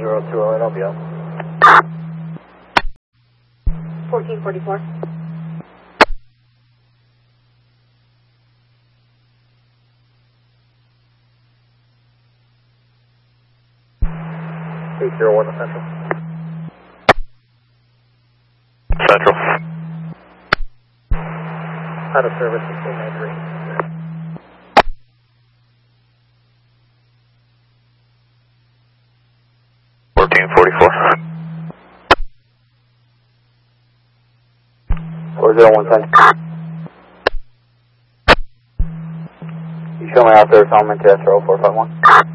020, I'll be up. 1444. Eight 01 to Central. Central. Out of service, 1693. 1444. 40110. You show me out there, so I'm into SRO 451.